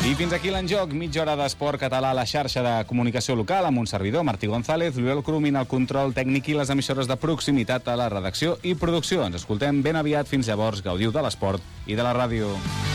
I fins aquí l'enjoc, mitja hora d'esport català a la xarxa de comunicació local amb un servidor, Martí González, Oriol Crumin, el control tècnic i les emissores de proximitat a la redacció i producció. Ens escoltem ben aviat. Fins llavors, gaudiu de l'esport i de la ràdio.